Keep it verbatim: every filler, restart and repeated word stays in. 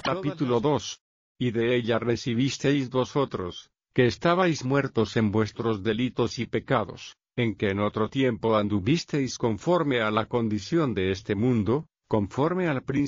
Capítulo dos. Y de ella recibisteis vosotros, que estabais muertos en vuestros delitos y pecados, en que en otro tiempo anduvisteis conforme a la condición de este mundo, conforme al príncipe